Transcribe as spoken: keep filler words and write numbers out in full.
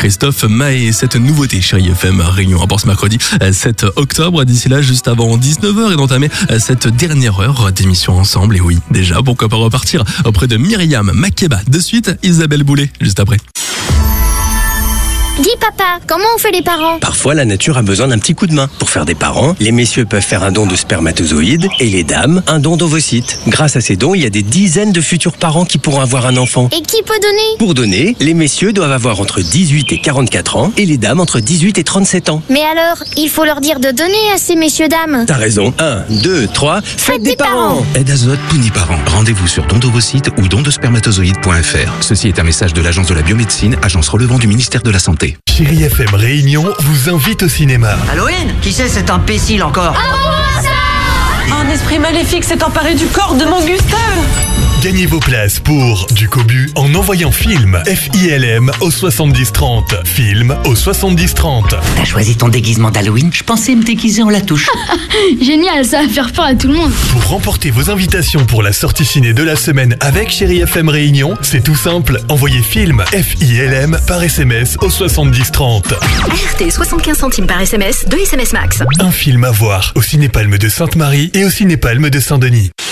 Christophe Maé. Cette nouveauté Chérie F M Réunion pour ce mercredi sept octobre. D'ici là, juste avant dix-neuf heures et d'entamer cette dernière heure d'émission ensemble. Et oui, déjà, pourquoi pas repartir auprès de Myriam Makeba. De suite, Isabelle Boulay, juste après. Dis papa, comment on fait les parents? Parfois, la nature a besoin d'un petit coup de main. Pour faire des parents, les messieurs peuvent faire un don de spermatozoïdes et les dames, un don d'ovocytes. Grâce à ces dons, il y a des dizaines de futurs parents qui pourront avoir un enfant. Et qui peut donner? Pour donner, les messieurs doivent avoir entre dix-huit et quarante-quatre ans et les dames entre dix-huit et trente-sept ans. Mais alors, il faut leur dire de donner à ces messieurs-dames. T'as raison. un, deux, trois, faites des, des parents. parents Aide Azote Pouniparents. Rendez-vous sur don d'ovocytes ou don de spermatozoïdes point f r. Ceci est un message de l'Agence de la biomédecine, agence relevant du ministère de la Santé. Chérie F M Réunion vous invite au cinéma. Halloween? Qui c'est cet imbécile encore? Un esprit maléfique s'est emparé du corps de mon Gustave. Gagnez vos places pour du Cobu en envoyant film F I L M au soixante-dix trente. Film au soixante-dix trente. T'as choisi ton déguisement d'Halloween? Je pensais me déguiser en Latouche. Génial, ça va faire peur à tout le monde. Pour remporter vos invitations pour la sortie ciné de la semaine avec Chérie F M Réunion, c'est tout simple. Envoyez film F I L M par S M S au soixante-dix trente. R T soixante-quinze centimes par S M S, deux S M S max. Un film à voir au Cinépalme de Sainte-Marie et au Cinépalme de Saint-Denis.